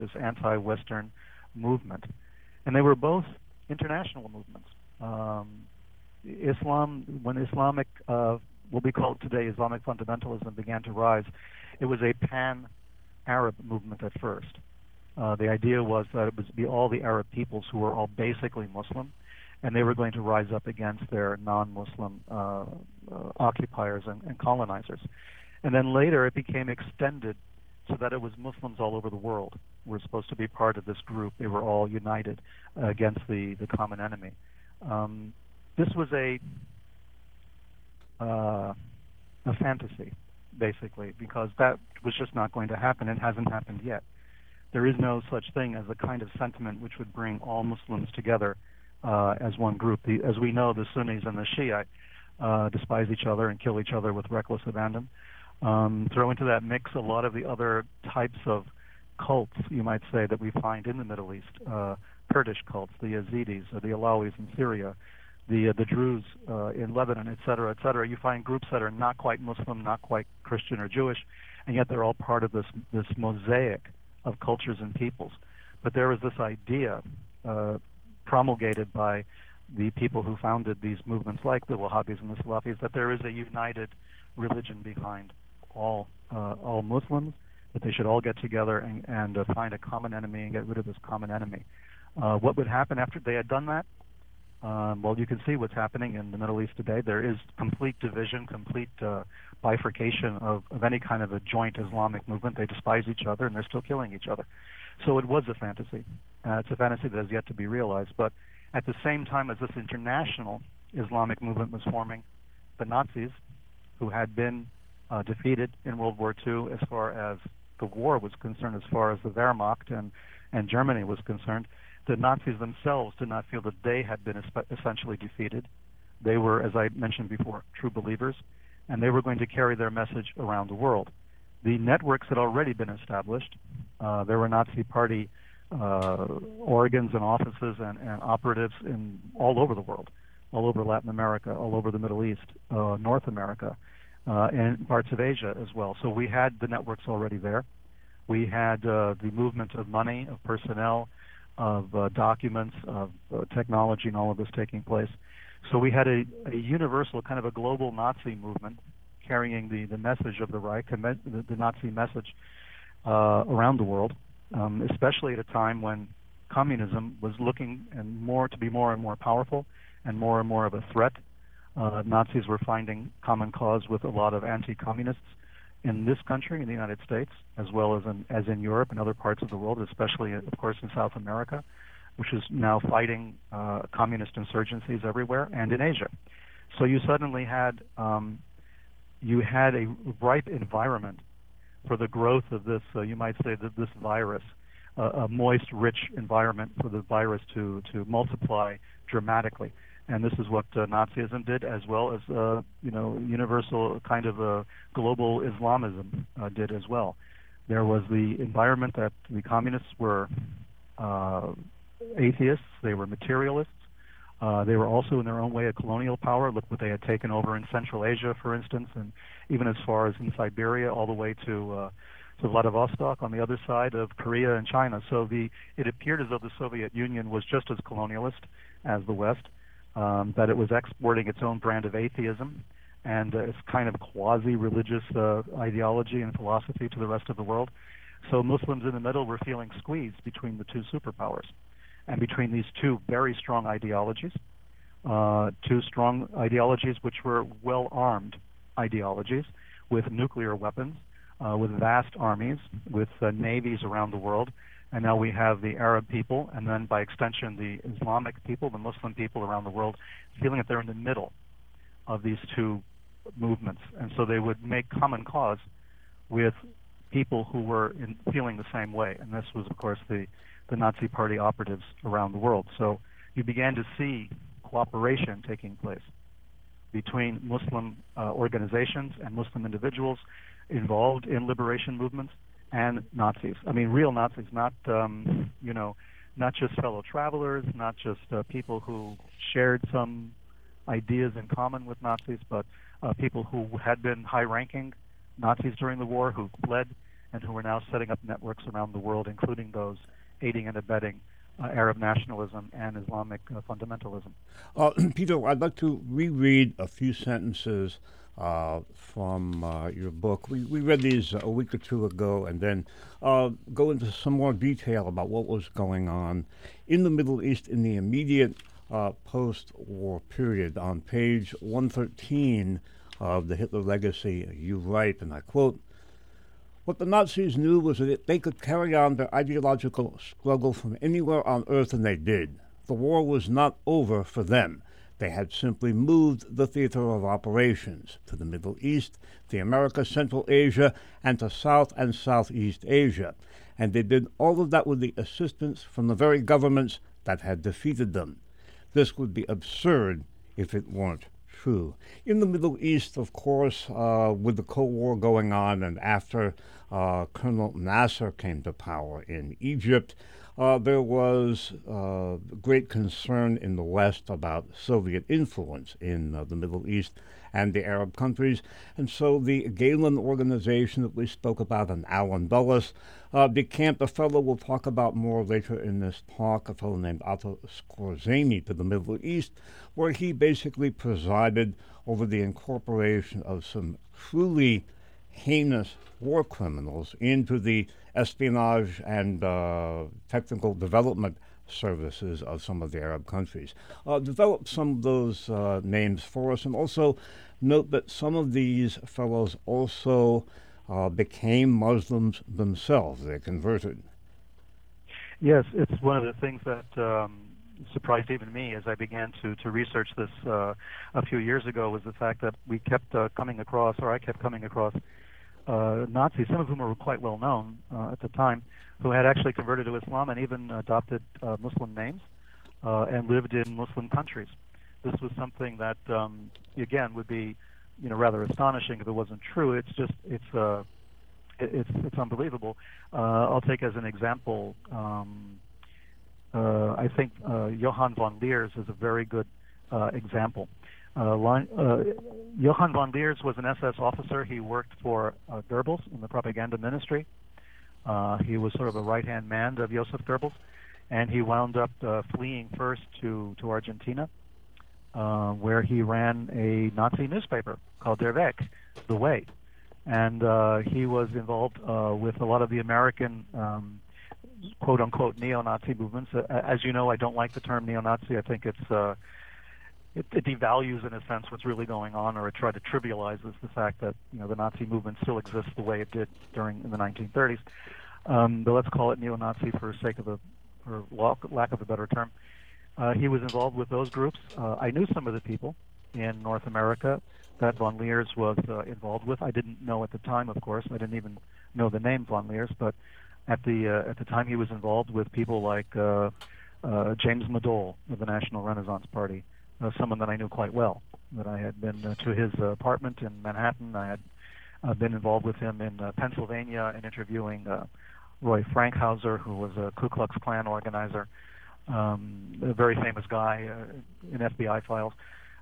this anti-Western movement. And they were both international movements. Islam, when Islamic, what we call today Islamic fundamentalism, began to rise, it was a pan-Arab movement at first. The idea was that it would be all the Arab peoples who were all basically Muslim, and they were going to rise up against their non-Muslim occupiers and colonizers. And then later it became extended so that it was Muslims all over the world were supposed to be part of this group. They were all united against the common enemy. This was a fantasy, basically, because that was just not going to happen. It hasn't happened yet. There is no such thing as a kind of sentiment which would bring all Muslims together as one group. As we know, the Sunnis and the Shiite despise each other and kill each other with reckless abandon. Throw into that mix a lot of the other types of cults, you might say, that we find in the Middle East, Kurdish cults, the Yazidis, the Alawis in Syria, the Druze in Lebanon, et cetera, et cetera. You find groups that are not quite Muslim, not quite Christian or Jewish, and yet they're all part of this mosaic of cultures and peoples. But there was this idea promulgated by the people who founded these movements, like the Wahhabis and the Salafis, that there is a united religion behind all Muslims, that they should all get together and find a common enemy and get rid of this common enemy. What would happen after they had done that? Well, you can see what's happening in the Middle East today. There is complete division, complete bifurcation of any kind of a joint Islamic movement. They despise each other, and they're still killing each other. So it was a fantasy. It's a fantasy that has yet to be realized. But at the same time as this international Islamic movement was forming, the Nazis, who had been defeated in World War II as far as the war was concerned, as far as the Wehrmacht and Germany was concerned, the Nazis themselves did not feel that they had been essentially defeated. They were, as I mentioned before, true believers, and they were going to carry their message around the world. The networks had already been established. There were Nazi Party organs and offices and operatives all over the world, all over Latin America, all over the Middle East, North America, and parts of Asia as well. So we had the networks already there. We had the movement of money, of personnel, of documents, of technology, and all of this taking place. So we had a universal, kind of a global Nazi movement carrying the message of the Reich, the Nazi message around the world, especially at a time when communism was looking to be more and more powerful and more of a threat. Nazis were finding common cause with a lot of anti-communists in this country, in the United States, as well as in Europe and other parts of the world, especially, of course, in South America, which is now fighting communist insurgencies everywhere, and in Asia. So you suddenly had a ripe environment for the growth of this, you might say, that this virus, a moist, rich environment for the virus to multiply dramatically. And this is what Nazism did, as well as universal kind of global Islamism did as well. There was the environment that the communists were atheists, they were materialists, they were also in their own way a colonial power. Look what they had taken over in Central Asia, for instance, and even as far as in Siberia, all the way to Vladivostok on the other side of Korea and China. So it appeared as though the Soviet Union was just as colonialist as the West. That it was exporting its own brand of atheism and its kind of quasi-religious ideology and philosophy to the rest of the world. So Muslims in the middle were feeling squeezed between the two superpowers and between these two very strong ideologies, which were well-armed ideologies with nuclear weapons, with vast armies, with navies around the world. And now we have the Arab people, and then by extension the Islamic people, the Muslim people around the world, feeling that they're in the middle of these two movements. And so they would make common cause with people who were feeling the same way. And this was, of course, the Nazi Party operatives around the world. So you began to see cooperation taking place between Muslim organizations and Muslim individuals involved in liberation movements and Nazis. I mean, real Nazis, not just fellow travelers, not just people who shared some ideas in common with Nazis, but people who had been high-ranking Nazis during the war, who fled and who are now setting up networks around the world, including those aiding and abetting Arab nationalism and Islamic fundamentalism. Peter, I'd like to reread a few sentences from your book. We read these a week or two ago, and then go into some more detail about what was going on in the Middle East in the immediate post-war period. On page 113 of The Hitler Legacy, you write, and I quote, "What the Nazis knew was that they could carry on their ideological struggle from anywhere on earth, and they did. The war was not over for them. They had simply moved the theater of operations to the Middle East, the Americas, Central Asia, and to South and Southeast Asia. And they did all of that with the assistance from the very governments that had defeated them. This would be absurd if it weren't true." In the Middle East, of course, with the Cold War going on, and after Colonel Nasser came to power in Egypt, there was great concern in the West about Soviet influence in the Middle East and the Arab countries. And so the Galen organization that we spoke about, and Alan Dulles, decamped a fellow we'll talk about more later in this talk, a fellow named Otto Skorzeny, to the Middle East, where he basically presided over the incorporation of some truly heinous war criminals into the espionage and technical development services of some of the Arab countries. Develop some of those names for us, and also note that some of these fellows also became Muslims themselves. They converted. Yes, it's one of the things that surprised even me as I began to research this a few years ago, was the fact that we kept coming across, or I kept coming across, Nazis, some of whom were quite well known at the time, who had actually converted to Islam and even adopted Muslim names and lived in Muslim countries. This was something that, again, would be, rather astonishing if it wasn't true. It's just, it's unbelievable. I'll take as an example. I think Johann von Leers is a very good example. Johann von Leers was an SS officer. He worked for Goebbels in the propaganda ministry. He was sort of a right-hand man of Joseph Goebbels, and he wound up fleeing first to Argentina, where he ran a Nazi newspaper called Der Weg, The Way. And he was involved with a lot of the American quote-unquote neo-Nazi movements. As you know, I don't like the term neo-Nazi. I think it devalues, in a sense, what's really going on, or it tries to trivializes the fact that the Nazi movement still exists the way it did in the 1930s. But let's call it neo-Nazi for lack of a better term. He was involved with those groups. I knew some of the people in North America that von Leers was involved with. I didn't know at the time, of course. I didn't even know the name von Leers, but at the time he was involved with people like James Madole of the National Renaissance Party, someone that I knew quite well, that I had been to his apartment in Manhattan. I had been involved with him in Pennsylvania in interviewing Roy Frankhauser, who was a Ku Klux Klan organizer, a very famous guy in FBI files.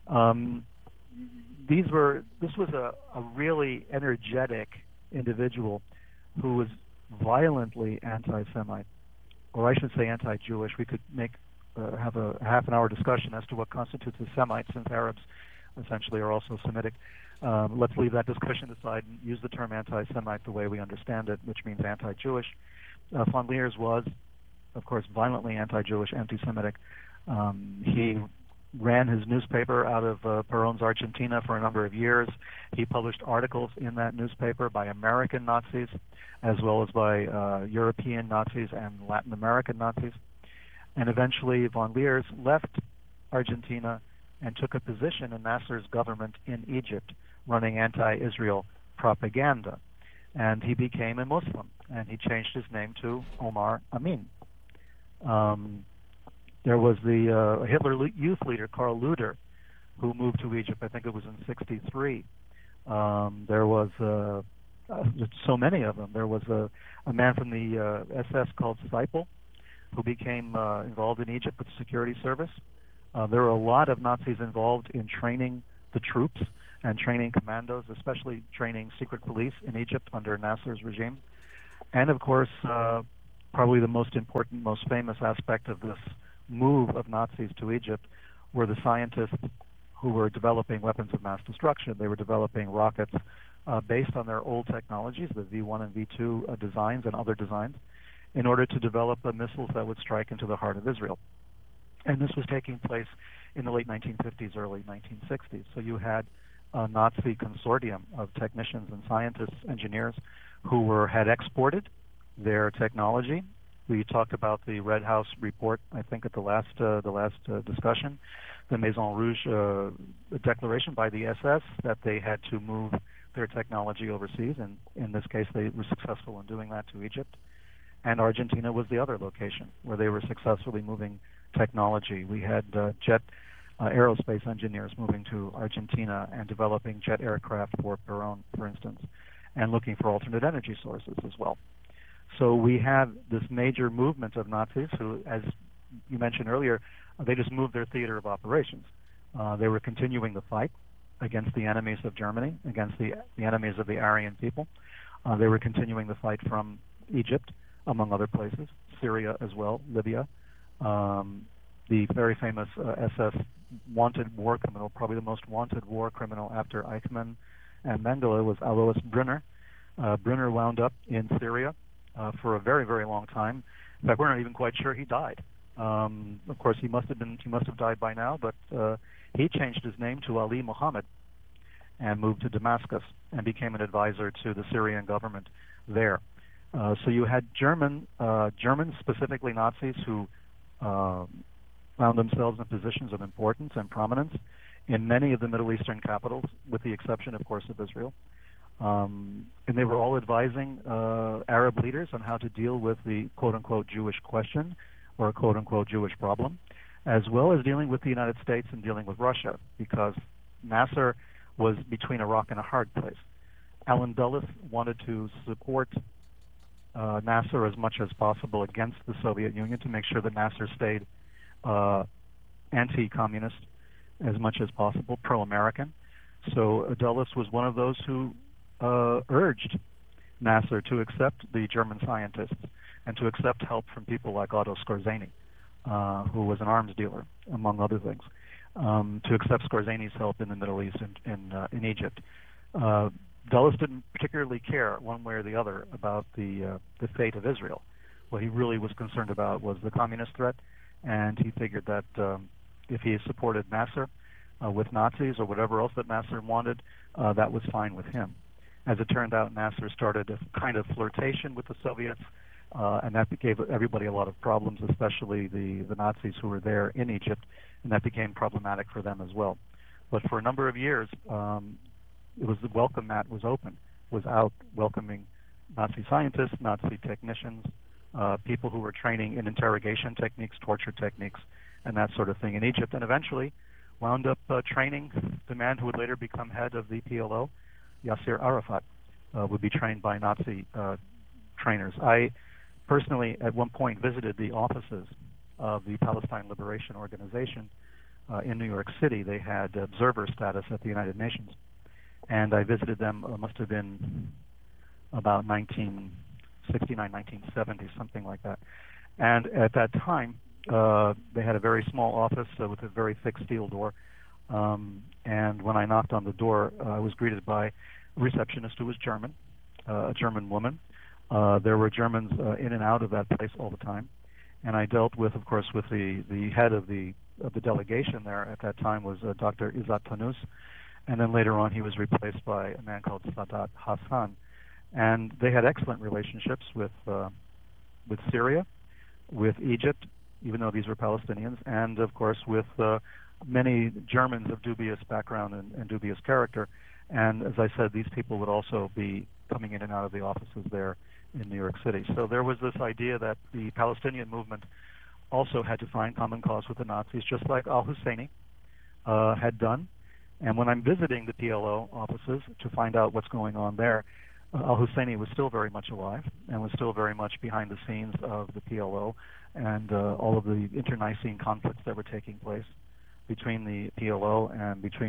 This was a really energetic individual who was violently anti-Semite, or I should say anti-Jewish. We could have a half-an-hour discussion as to what constitutes a Semite, since Arabs essentially are also Semitic. Let's leave that discussion aside and use the term anti-Semite the way we understand it, which means anti-Jewish. Von Leers was, of course, violently anti-Jewish, anti-Semitic. He ran his newspaper out of Perón's Argentina for a number of years. He published articles in that newspaper by American Nazis, as well as by European Nazis and Latin American Nazis. And eventually von Leers left Argentina and took a position in Nasser's government in Egypt, running anti-Israel propaganda. And he became a Muslim, and he changed his name to Omar Amin. There was the Hitler youth leader, Karl Luder, who moved to Egypt. I think it was in '63. There was so many of them. There was a man from the SS called Seipel, who became involved in Egypt with the security service. There were a lot of Nazis involved in training the troops and training commandos, especially training secret police in Egypt under Nasser's regime. And of course, probably the most important, most famous aspect of this move of Nazis to Egypt were the scientists who were developing weapons of mass destruction. They were developing rockets based on their old technologies, the V1 and V2 designs and other designs, in order to develop missiles that would strike into the heart of Israel. And this was taking place in the late 1950s, early 1960s. So you had a Nazi consortium of technicians and scientists, engineers, who had exported their technology. We talked about the Red House report, I think, at the last discussion, the Maison Rouge declaration by the SS that they had to move their technology overseas, and in this case, they were successful in doing that to Egypt. And Argentina was the other location where they were successfully moving technology. We had jet aerospace engineers moving to Argentina and developing jet aircraft for Perón, for instance, and looking for alternate energy sources as well. So we have this major movement of Nazis who, as you mentioned earlier, they just moved their theater of operations. They were continuing the fight against the enemies of Germany, against the enemies of the Aryan people. They were continuing the fight from Egypt, among other places, Syria as well, Libya. The very famous SS wanted war criminal, probably the most wanted war criminal after Eichmann and Mengele, was Alois Brunner. Brunner wound up in Syria for a very, very long time. In fact, we're not even quite sure he died. Of course, he must have died by now, but he changed his name to Ali Muhammad and moved to Damascus and became an advisor to the Syrian government there. So you had Germans, specifically Nazis, who found themselves in positions of importance and prominence in many of the Middle Eastern capitals, with the exception, of course, of Israel. And they were all advising Arab leaders on how to deal with the quote-unquote Jewish question or quote-unquote Jewish problem, as well as dealing with the United States and dealing with Russia, because Nasser was between a rock and a hard place. Allen Dulles wanted to support Nasser as much as possible against the Soviet Union to make sure that Nasser stayed anti-communist as much as possible, pro-American. So Dulles was one of those who urged Nasser to accept the German scientists and to accept help from people like Otto Skorzeny, who was an arms dealer, among other things, to accept Skorzeny's help in the Middle East and in Egypt. Dulles didn't particularly care one way or the other about the fate of Israel. What he really was concerned about was the communist threat, and he figured that if he supported Nasser with Nazis or whatever else that Nasser wanted, that was fine with him. As it turned out, Nasser started a kind of flirtation with the Soviets, and that gave everybody a lot of problems, especially the Nazis who were there in Egypt, and that became problematic for them as well. But for a number of years, it was the welcome mat was open, was out welcoming Nazi scientists, Nazi technicians, people who were training in interrogation techniques, torture techniques, and that sort of thing in Egypt, and eventually wound up training the man who would later become head of the PLO, Yasser Arafat, would be trained by Nazi trainers. I personally, at one point, visited the offices of the Palestine Liberation Organization in New York City. They had observer status at the United Nations, and I visited them, must have been about 1969, 1970, something like that. And at that time, they had a very small office with a very thick steel door. And when I knocked on the door, I was greeted by a receptionist who was German, a German woman. There were Germans in and out of that place all the time. And I dealt with, of course, with the head of the delegation there at that time was Dr. Izzat Tanous. And then later on, he was replaced by a man called Sadat Hassan. And they had excellent relationships with Syria, with Egypt, even though these were Palestinians, and of course with many Germans of dubious background and dubious character. And as I said, these people would also be coming in and out of the offices there in New York City. So there was this idea that the Palestinian movement also had to find common cause with the Nazis, just like al-Husseini had done. And when I'm visiting the PLO offices to find out what's going on there, al-Husseini was still very much alive and was still very much behind the scenes of the PLO and all of the internecine conflicts that were taking place between the PLO and the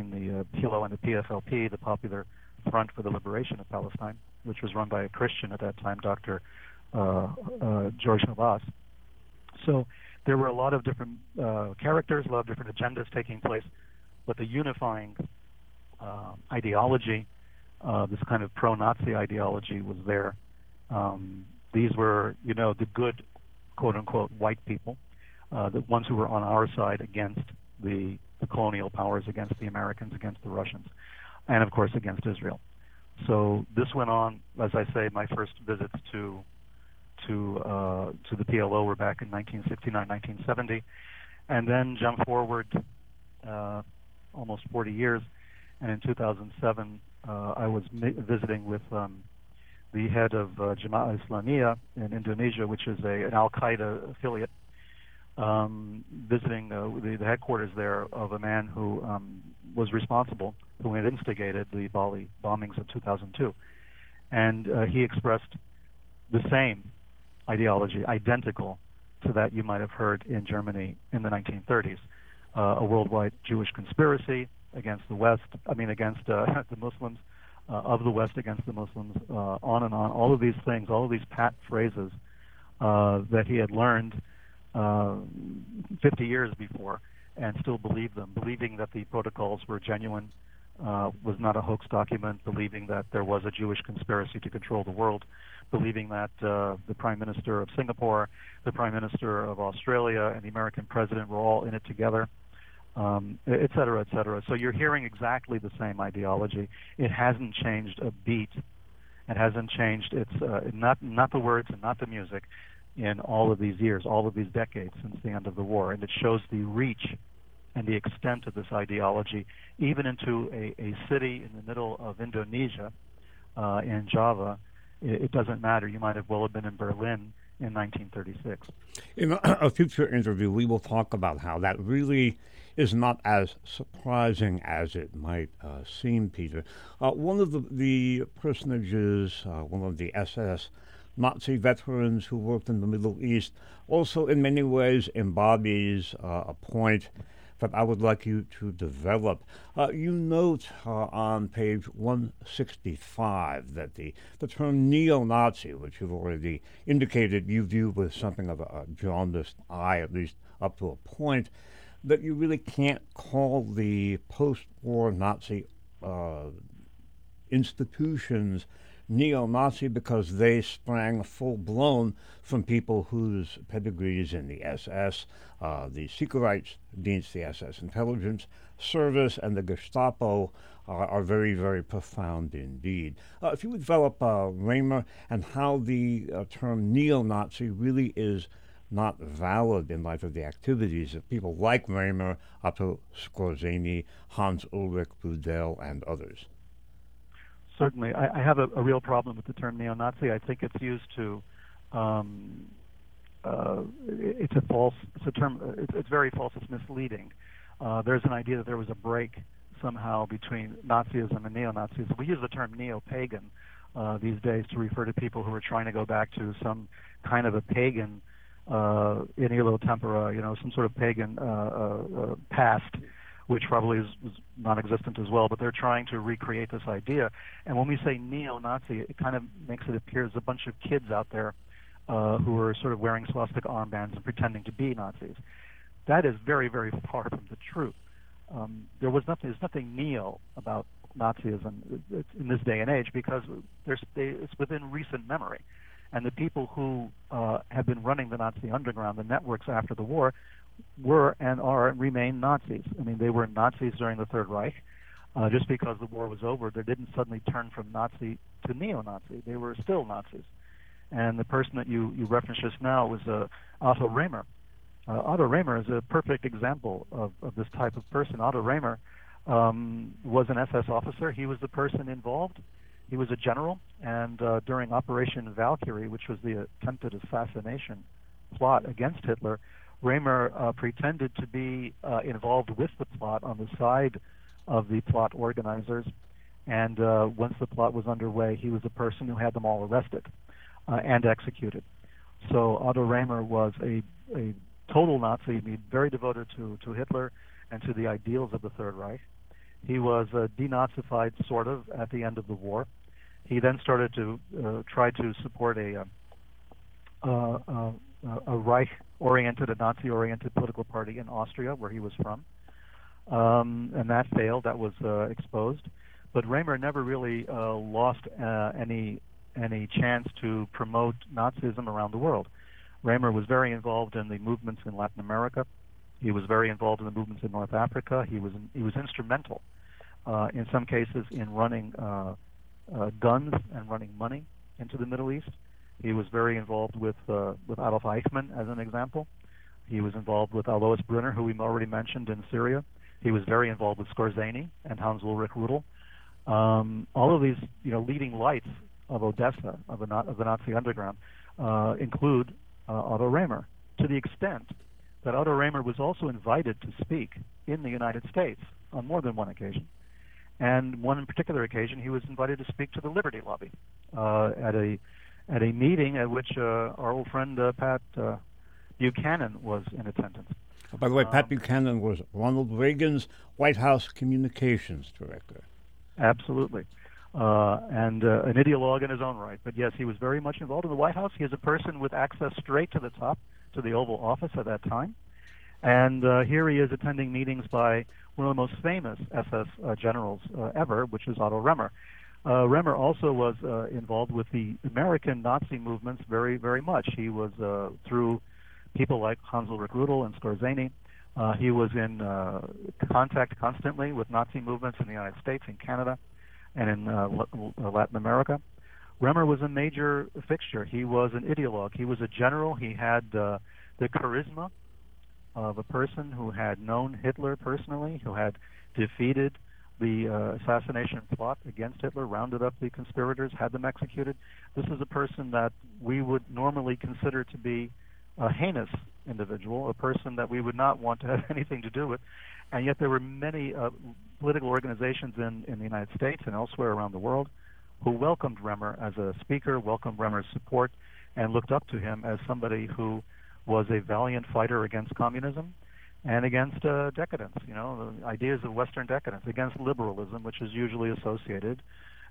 PFLP, the Popular Front for the Liberation of Palestine, which was run by a Christian at that time, Dr. George Havas. So there were a lot of different characters, a lot of different agendas taking place, but the unifying ideology, this kind of pro-Nazi ideology, was there. These were, the good, quote-unquote, white people, the ones who were on our side against the colonial powers, against the Americans, against the Russians, and of course against Israel. So this went on, as I say, my first visits to the PLO were back in 1969, 1970, and then jump forward almost 40 years, and in 2007 I was visiting with the head of Jemaah Islamiyah in Indonesia, which is an Al-Qaeda affiliate, visiting the headquarters there of a man who was responsible, who had instigated the Bali bombings of 2002. And he expressed the same ideology, identical to that you might have heard in Germany in the 1930s, a worldwide Jewish conspiracy against the West, against the Muslims, of the West against the Muslims, on and on. All of these things, all of these pat phrases that he had learned 50 years before and still believed them, believing that the protocols were genuine, was not a hoax document, believing that there was a Jewish conspiracy to control the world, believing that the Prime Minister of Singapore, the Prime Minister of Australia, and the American President were all in it together, et cetera, et cetera. So you're hearing exactly the same ideology. It hasn't changed a beat. It hasn't changed. It's not the words and not the music in all of these years, all of these decades since the end of the war. And it shows the reach and the extent of this ideology, even into a city in the middle of Indonesia, in Java. It doesn't matter. You might have well have been in Berlin in 1936. In a future interview, we will talk about how that really is not as surprising as it might seem, Peter. One of the personages, one of the SS Nazi veterans who worked in the Middle East, also in many ways embodies a point that I would like you to develop. You note on page 165 that the term neo-Nazi, which you've already indicated you view with something of a jaundiced eye, at least up to a point, that you really can't call the post-war Nazi institutions neo-Nazi because they sprang full-blown from people whose pedigrees in the SS, the Sicherheitsdienst, the SS intelligence service, and the Gestapo are very, very profound indeed. If you would develop Raymer and how the term neo-Nazi really is not valid in light of the activities of people like Raymer, Otto Skorzeny, Hans Ulrich Budell, and others. Certainly. I have a real problem with the term neo-Nazi. I think it's used to, it's a term, it's very false, it's misleading. There's an idea that there was a break somehow between Nazism and neo-Nazism. We use the term neo-pagan these days to refer to people who are trying to go back to some kind of a pagan in illo tempora, some sort of pagan past, which probably is non-existent as well, but they're trying to recreate this idea. And when we say neo-Nazi, it kind of makes it appear as a bunch of kids out there who are sort of wearing swastika armbands and pretending to be Nazis. That is very, very far from the truth. There's nothing neo about Nazism in this day and age because it's within recent memory. And the people who have been running the Nazi underground, the networks after the war, were and are and remain Nazis. They were Nazis during the Third Reich. Just because the war was over, they didn't suddenly turn from Nazi to neo-Nazi. They were still Nazis. And the person that you referenced just now was Otto Raymer. Otto Raymer is a perfect example of this type of person. Otto Raymer was an SS officer. He was the person involved. He was a general, and during Operation Valkyrie, which was the attempted assassination plot against Hitler, Raymer pretended to be involved with the plot on the side of the plot organizers, and once the plot was underway, he was the person who had them all arrested and executed. So Otto Raymer was a total Nazi, very devoted to Hitler and to the ideals of the Third Reich. He was denazified, sort of, at the end of the war. He then started to try to support a a Reich-oriented, a Nazi-oriented political party in Austria, where he was from. And that failed. That was exposed. But Raymer never really lost any chance to promote Nazism around the world. Raymer was very involved in the movements in Latin America. He was very involved in the movements in North Africa. He was instrumental in some cases in running guns and running money into the Middle East. He was very involved with Adolf Eichmann, as an example. He was involved with Alois Brunner, who we already mentioned, in Syria. He was very involved with Skorzeny and Hans Ulrich Rudel. All of these, leading lights of Odessa, of the Nazi underground, include Otto Raymer, to the extent that Otto Raymer was also invited to speak in the United States on more than one occasion. And one in particular occasion, he was invited to speak to the Liberty Lobby at a meeting at which our old friend Pat Buchanan was in attendance. By the way, Pat Buchanan was Ronald Reagan's White House Communications Director. Absolutely. And an ideologue in his own right. But yes, he was very much involved in the White House. He is a person with access straight to the top, to the Oval Office at that time. And here he is attending meetings by one of the most famous SS generals ever, which is Otto Raymer. Raymer also was involved with the American Nazi movements very, very much. He was through people like Hans Ulrich Rudel and Skorzeny. He was in contact constantly with Nazi movements in the United States, in Canada, and in Latin America. Raymer was a major fixture. He was an ideologue. He was a general. He had the charisma of a person who had known Hitler personally, who had defeated the assassination plot against Hitler, rounded up the conspirators, had them executed. This is a person that we would normally consider to be a heinous individual, a person that we would not want to have anything to do with. And yet there were many political organizations in the United States and elsewhere around the world who welcomed Raymer as a speaker, welcomed Raymer's support, and looked up to him as somebody who was a valiant fighter against communism and against decadence, the ideas of Western decadence, against liberalism, which is usually associated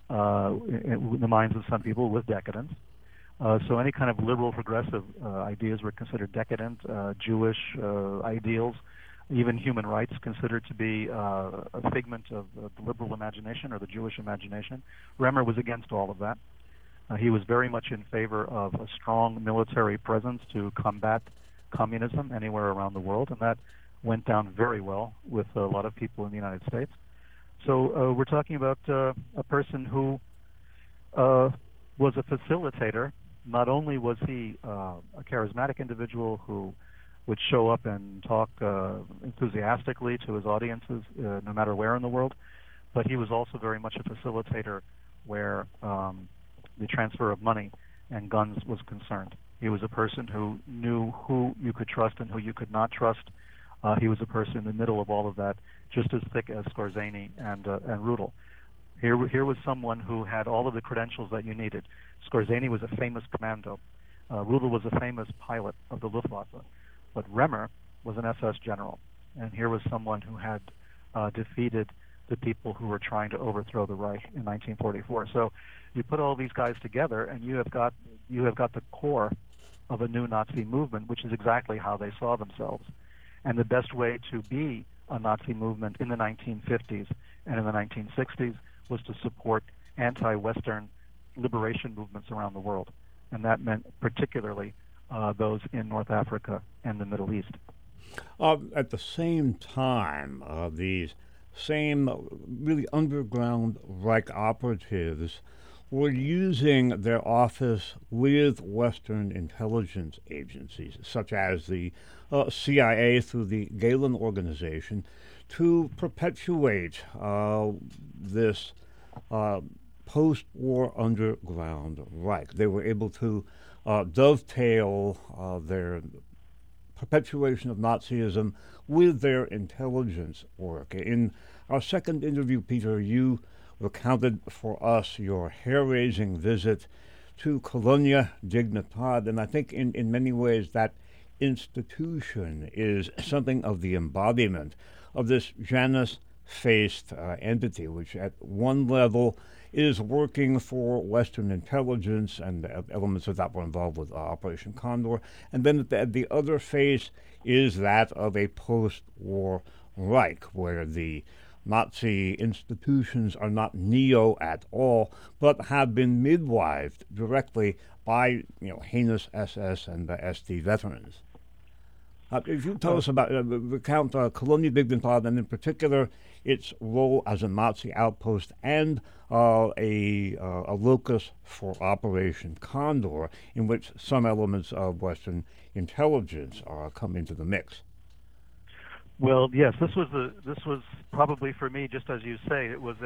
in the minds of some people with decadence. So any kind of liberal progressive ideas were considered decadent, Jewish ideals, even human rights considered to be a figment of the liberal imagination or the Jewish imagination. Raymer was against all of that. He was very much in favor of a strong military presence to combat communism anywhere around the world, and that went down very well with a lot of people in the United States. So we're talking about a person who was a facilitator. Not only was he a charismatic individual who would show up and talk enthusiastically to his audiences no matter where in the world, but he was also very much a facilitator where the transfer of money and guns was concerned. He was a person who knew who you could trust and who you could not trust. He was a person in the middle of all of that, just as thick as Skorzeny and Rudel. Here was someone who had all of the credentials that you needed. Skorzeny was a famous commando. Rudel was a famous pilot of the Luftwaffe. But Raymer was an SS general. And here was someone who had defeated the people who were trying to overthrow the Reich in 1944. So you put all these guys together, and you have got the core of a new Nazi movement, which is exactly how they saw themselves. And the best way to be a Nazi movement in the 1950s and in the 1960s was to support anti-Western liberation movements around the world. And that meant particularly those in North Africa and the Middle East. At the same time, these same really underground Reich operatives were using their office with Western intelligence agencies, such as the CIA through the Gehlen Organization, to perpetuate this post-war underground Reich. They were able to dovetail their perpetuation of Nazism with their intelligence work. In our second interview, Peter, you recounted for us your hair-raising visit to Colonia Dignidad, and I think in many ways that institution is something of the embodiment of this Janus-faced entity, which at one level is working for Western intelligence, and the elements of that were involved with Operation Condor. And then the other phase is that of a post-war Reich, where the Nazi institutions are not neo at all, but have been midwifed directly by heinous SS and the SD veterans. If you tell us about recount Kolonie Bygdenpad, and in particular its role as a Nazi outpost and a locus for Operation Condor, in which some elements of Western intelligence come into the mix. Well, yes, this was probably for me, just as you say, it was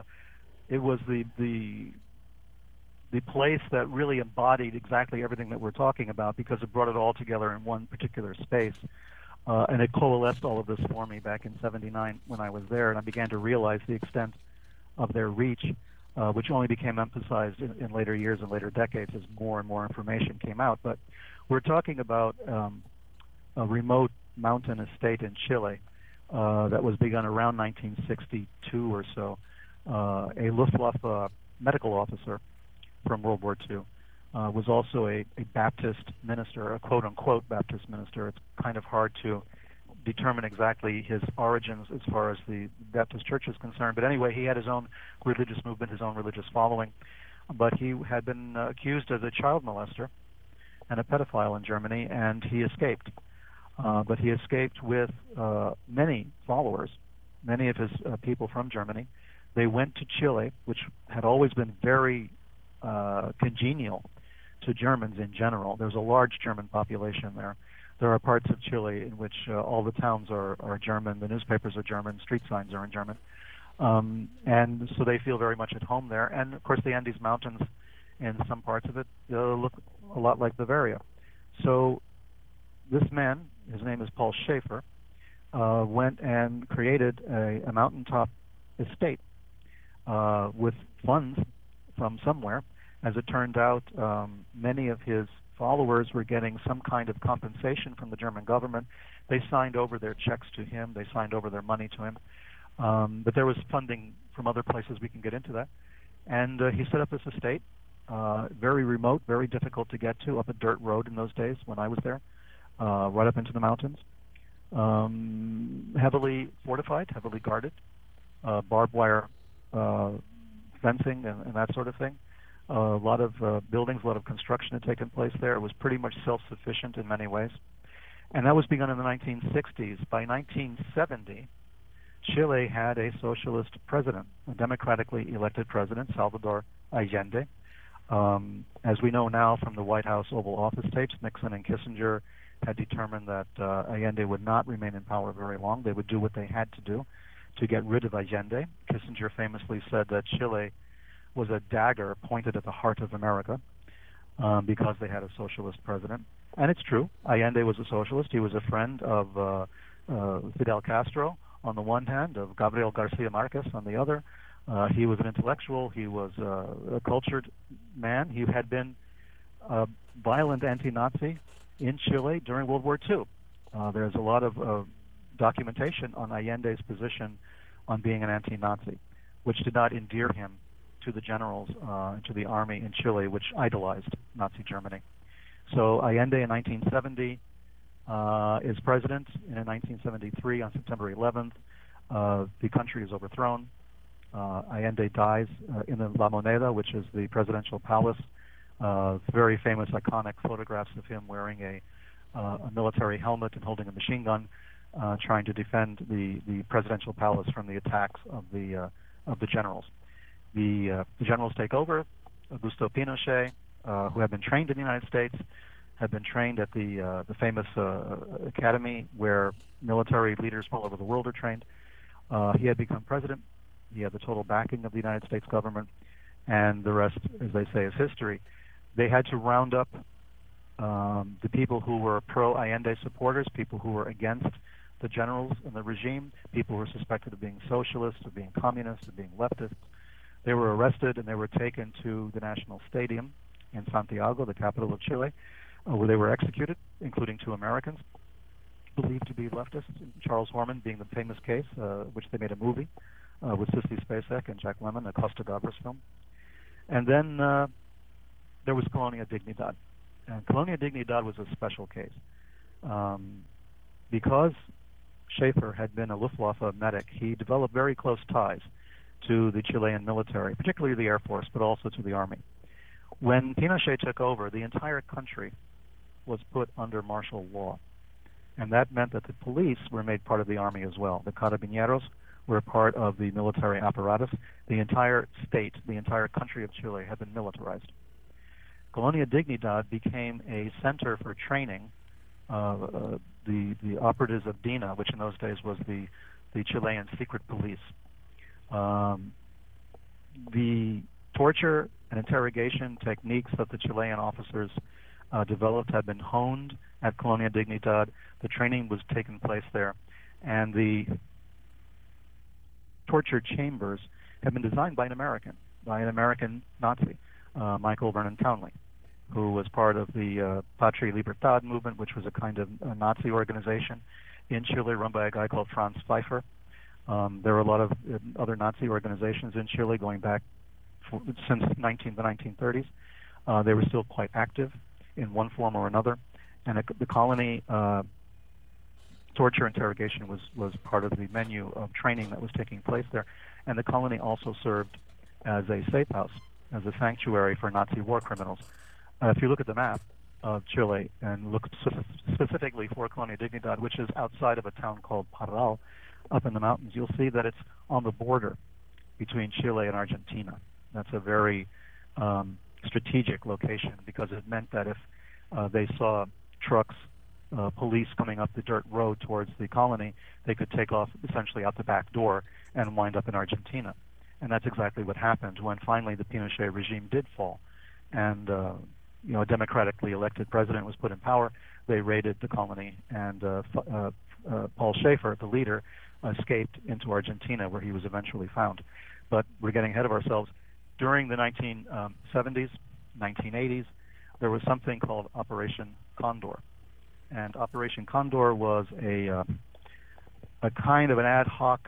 the place that really embodied exactly everything that we're talking about, because it brought it all together in one particular space. And it coalesced all of this for me back in '79 when I was there, and I began to realize the extent of their reach, which only became emphasized in later years and later decades as more and more information came out. But we're talking about a remote mountain estate in Chile that was begun around 1962 or so. A Luftwaffe medical officer from World War II was also a Baptist minister, a quote-unquote Baptist minister. It's kind of hard to determine exactly his origins as far as the Baptist Church is concerned. But anyway, he had his own religious movement, his own religious following. But he had been accused as a child molester and a pedophile in Germany, and he escaped. But he escaped with many followers, many of his people from Germany. They went to Chile, which had always been very congenial to Germans in general. There's a large German population there. There are parts of Chile in which all the towns are German, the newspapers are German, street signs are in German. And so they feel very much at home there. And, of course, the Andes Mountains in some parts of it look a lot like Bavaria. So this man, his name is Paul Schaefer, went and created a mountaintop estate with funds from somewhere. As it turned out, many of his followers were getting some kind of compensation from the German government. They signed over their checks to him. They signed over their money to him. But there was funding from other places. We can get into that. And he set up this estate, very remote, very difficult to get to, up a dirt road in those days when I was there, right up into the mountains. Heavily fortified, heavily guarded, barbed wire fencing and that sort of thing. A lot of buildings, a lot of construction had taken place there. It was pretty much self-sufficient in many ways. And that was begun in the 1960s. By 1970, Chile had a socialist president, a democratically elected president, Salvador Allende. As we know now from the White House Oval Office tapes, Nixon and Kissinger had determined that Allende would not remain in power very long. They would do what they had to do to get rid of Allende. Kissinger famously said that Chile was a dagger pointed at the heart of America because they had a socialist president. And it's true. Allende was a socialist. He was a friend of Fidel Castro on the one hand, of Gabriel Garcia Marquez on the other. He was an intellectual. He was a cultured man. He had been a violent anti-Nazi in Chile during World War II. There's a lot of documentation on Allende's position on being an anti-Nazi, which did not endear him to the generals, to the army in Chile, which idolized Nazi Germany. So Allende in 1970 is president. In 1973, on September 11th, the country is overthrown. Allende dies in the La Moneda, which is the presidential palace. Very famous, iconic photographs of him wearing a military helmet and holding a machine gun, trying to defend the presidential palace from the attacks of the generals. The generals take over. Augusto Pinochet, who had been trained in the United States, had been trained at the famous academy where military leaders all over the world are trained. He had become president. He had the total backing of the United States government, and the rest, as they say, is history. They had to round up the people who were pro-Allende supporters, people who were against the generals and the regime, people who were suspected of being socialists, of being communists, of being leftists. They were arrested and they were taken to the National Stadium in Santiago, the capital of Chile, where they were executed, including 2 Americans believed to be leftists, Charles Horman being the famous case, which they made a movie with Sissy Spacek and Jack Lemmon, a Costa Gavras film. And then there was Colonia Dignidad. And Colonia Dignidad was a special case. Because Schaefer had been a Luftwaffe medic, he developed very close ties to the Chilean military, particularly the Air Force, but also to the Army. When Pinochet took over, the entire country was put under martial law. And that meant that the police were made part of the Army as well. The carabineros were part of the military apparatus. The entire state, the entire country of Chile had been militarized. Colonia Dignidad became a center for training the operatives of DINA, which in those days was the Chilean secret police. The torture and interrogation techniques that the Chilean officers developed had been honed at Colonia Dignidad. The training was taking place there, and the torture chambers had been designed by an American Nazi, Michael Vernon Townley, who was part of the Patria Libertad movement, which was a kind of a Nazi organization in Chile run by a guy called Franz Pfeiffer. There were a lot of other Nazi organizations in Chile going back since the 1930s. They were still quite active in one form or another, and the colony torture interrogation was part of the menu of training that was taking place there. And the colony also served as a safe house, as a sanctuary for Nazi war criminals. If you look at the map of Chile and look specifically for Colonia Dignidad, which is outside of a town called Parral, up in the mountains, you'll see that it's on the border between Chile and Argentina. That's a very strategic location, because it meant that if they saw trucks, police coming up the dirt road towards the colony, they could take off essentially out the back door and wind up in Argentina. And that's exactly what happened when finally the Pinochet regime did fall, and a democratically elected president was put in power. They raided the colony, and Paul Schaefer, the leader, escaped into Argentina, where he was eventually found. But we're getting ahead of ourselves. During the 1970s, 1980s, there was something called Operation Condor. And Operation Condor was a kind of an ad hoc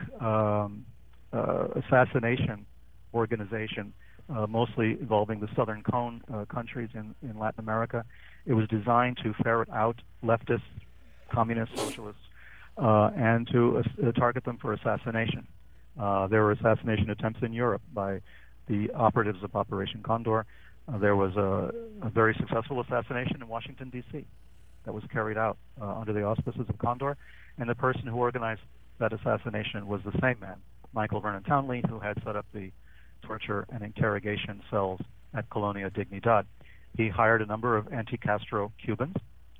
assassination organization, mostly involving the Southern Cone countries in Latin America. It was designed to ferret out leftists, communists, socialists, and to target them for assassination. There were assassination attempts in Europe by the operatives of Operation Condor. There was a very successful assassination in Washington, D.C. that was carried out under the auspices of Condor, and the person who organized that assassination was the same man, Michael Vernon Townley, who had set up the torture and interrogation cells at Colonia Dignidad. He hired a number of anti-Castro Cubans,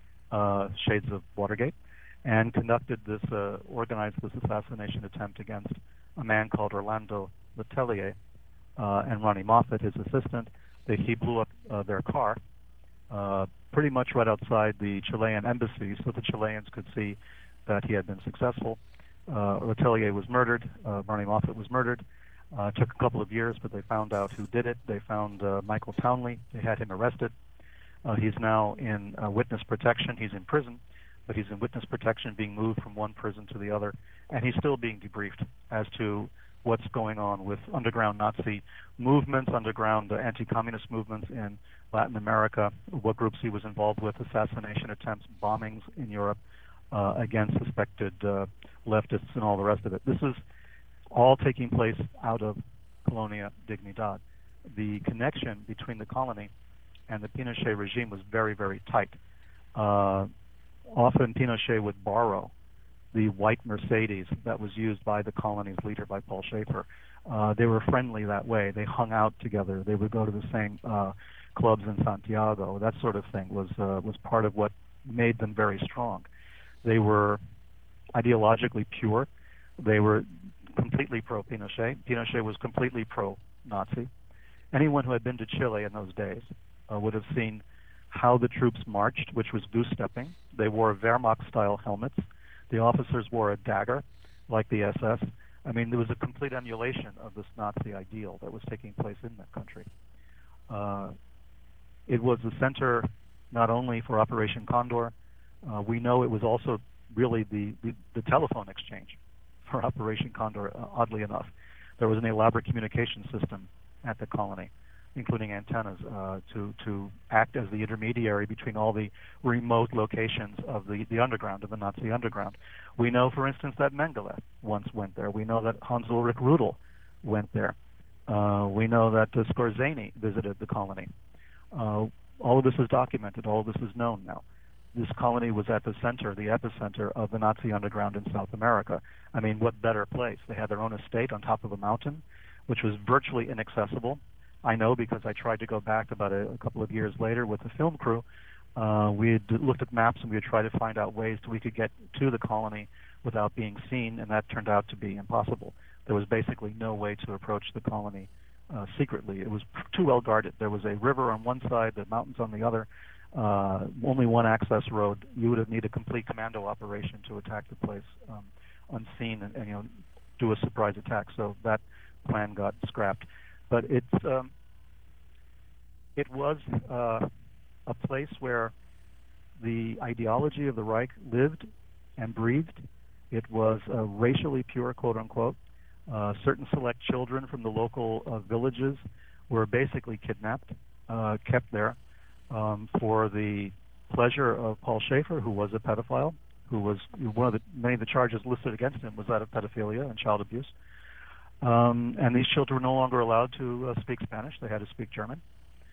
shades of Watergate, and conducted organized this assassination attempt against a man called Orlando Letelier and Ronnie Moffat, his assistant. He blew up their car pretty much right outside the Chilean embassy, so the Chileans could see that he had been successful. Letelier was murdered. Ronnie Moffat was murdered. It took a couple of years, but they found out who did it. They found Michael Townley. They had him arrested. He's now in witness protection. He's in prison, but he's in witness protection, being moved from one prison to the other, and he's still being debriefed as to what's going on with underground Nazi movements, underground anti-communist movements in Latin America, what groups he was involved with, assassination attempts, bombings in Europe against suspected leftists, and all the rest of it. This is all taking place out of Colonia Dignidad. The connection between the colony and the Pinochet regime was very, very tight. Often Pinochet would borrow the white Mercedes that was used by the colony's leader, by Paul Schaefer. They were friendly that way. They hung out together. They would go to the same clubs in Santiago. That sort of thing was part of what made them very strong. They were ideologically pure. They were completely pro-Pinochet. Pinochet was completely pro-Nazi. Anyone who had been to Chile in those days would have seen how the troops marched, which was goose-stepping. They wore Wehrmacht-style helmets. The officers wore a dagger, like the SS. I mean, there was a complete emulation of this Nazi ideal that was taking place in that country. It was the center not only for Operation Condor. We know it was also really the telephone exchange for Operation Condor, oddly enough. There was an elaborate communication system at the colony, including antennas, to act as the intermediary between all the remote locations of the underground, of the Nazi underground. We know, for instance, that Mengele once went there. We know that Hans Ulrich Rudel went there. We know that Skorzeny visited the colony. All of this is documented. All of this is known now. This colony was at the center, the epicenter of the Nazi underground in South America. I mean, what better place? They had their own estate on top of a mountain, which was virtually inaccessible. I know because I tried to go back about a couple of years later with the film crew. We had looked at maps and we had tried to find out ways that we could get to the colony without being seen, and that turned out to be impossible. There was basically no way to approach the colony secretly. It was too well guarded. There was a river on one side, the mountains on the other, only one access road. You would have needed a complete commando operation to attack the place unseen and do a surprise attack. So that plan got scrapped. But it was a place where the ideology of the Reich lived and breathed. It was racially pure, quote unquote. Certain select children from the local villages were basically kidnapped, kept there for the pleasure of Paul Schaefer, who was a pedophile, who was many of the charges listed against him was that of pedophilia and child abuse. And these children were no longer allowed to speak Spanish. They had to speak German.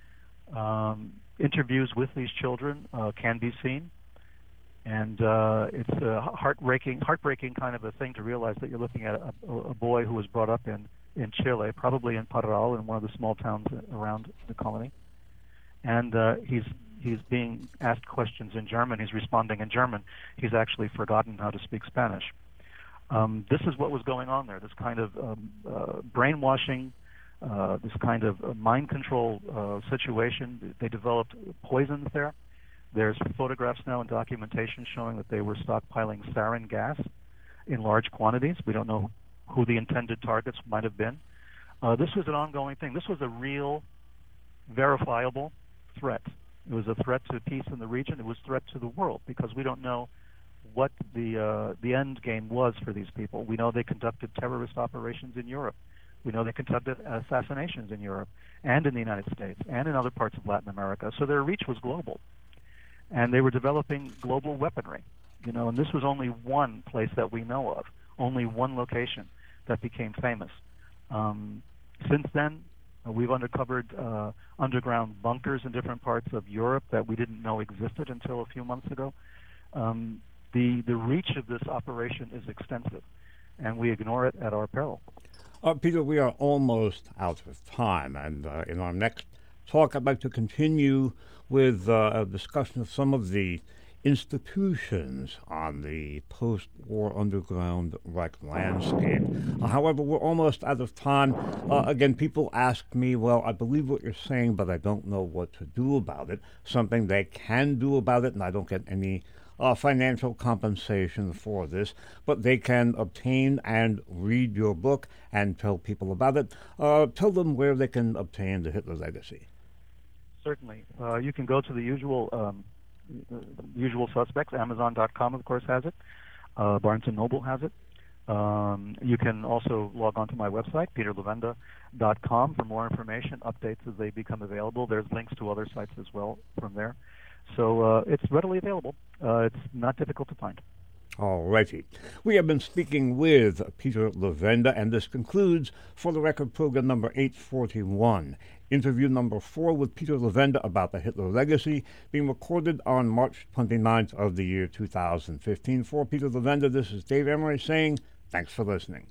Interviews with these children can be seen. And it's a heartbreaking kind of a thing to realize that you're looking at a boy who was brought up in Chile, probably in Parral, in one of the small towns around the colony. And he's being asked questions in German. He's responding in German. He's actually forgotten how to speak Spanish. This is what was going on there, this kind of brainwashing, this kind of mind control situation. They developed poisons there. There's photographs now and documentation showing that they were stockpiling sarin gas in large quantities. We don't know who the intended targets might have been. This was an ongoing thing. This was a real, verifiable threat. It was a threat to peace in the region. It was a threat to the world because we don't know what the end game was for these people. We know they conducted terrorist operations in Europe. We know they conducted assassinations in Europe and in the United States and in other parts of Latin America. So their reach was global. And they were developing global weaponry, and this was only one place that we know of, only one location that became famous. Since then, we've uncovered underground bunkers in different parts of Europe that we didn't know existed until a few months ago. The reach of this operation is extensive, and we ignore it at our peril. Peter, we are almost out of time, and in our next talk, I'd like to continue with a discussion of some of the institutions on the post-war underground Reich landscape. However, we're almost out of time. Again, people ask me, well, I believe what you're saying, but I don't know what to do about it. Something they can do about it, and I don't get any financial compensation for this, but they can obtain and read your book and tell people about it. Tell them where they can obtain The Hitler Legacy. Certainly. You can go to the usual suspects. Amazon.com, of course, has it. Barnes & Noble has it. You can also log on to my website, peterlevenda.com, for more information, updates as they become available. There's links to other sites as well from there. So it's readily available. It's not difficult to find. All righty. We have been speaking with Peter Levenda, and this concludes For the Record program number 841. Interview number 4 with Peter Levenda about the Hitler Legacy, being recorded on March 29th of the year 2015. For Peter Levenda, this is Dave Emery saying thanks for listening.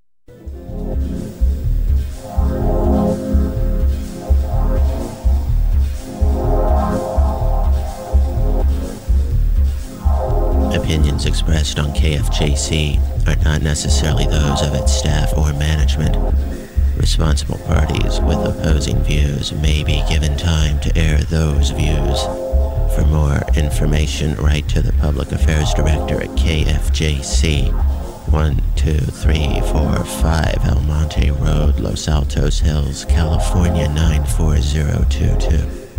Opinions expressed on KFJC are not necessarily those of its staff or management. Responsible parties with opposing views may be given time to air those views. For more information, write to the Public Affairs Director at KFJC, 12345 El Monte Road, Los Altos Hills, California 94022.